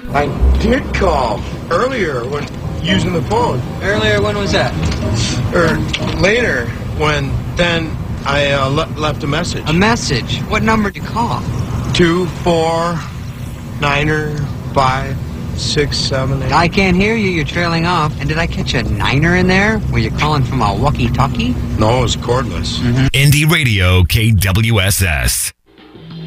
I did call earlier when using the phone. Earlier, when was that? Or later, when then I left a message. A message? What number did you call? 249er567. I can't hear you. You're trailing off. And did I catch a niner in there? Were you calling from a walkie-talkie? No, it was cordless. Indie Radio KWSS.